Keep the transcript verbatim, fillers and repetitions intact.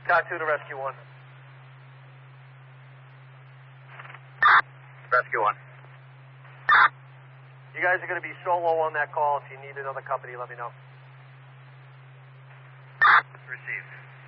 Talk two to Rescue one. Rescue one. You guys are going to be solo on that call. If you need another company, let me know. Received.